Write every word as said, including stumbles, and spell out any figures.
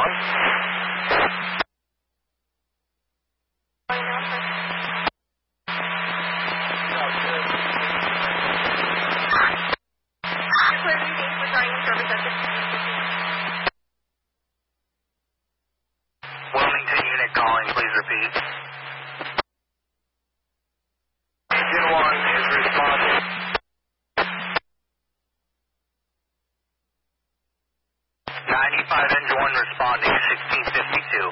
one. Wilmington unit calling, please repeat. Engine one is responding. ninety-five engine one responding, sixteen fifty-two.